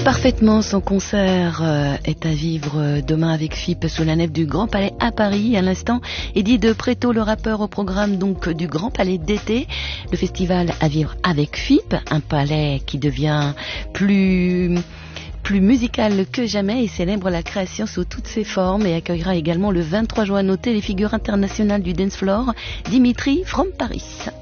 Parfaitement, son concert est à vivre demain avec FIP sous la nef du Grand Palais à Paris. À l'instant, Eddie de Pretto, le rappeur, au programme donc du Grand Palais d'été. Le festival à vivre avec FIP, un palais qui devient plus musical que jamais et célèbre la création sous toutes ses formes et accueillera également le 23 juin à noter les figures internationales du dance floor, Dimitri from Paris.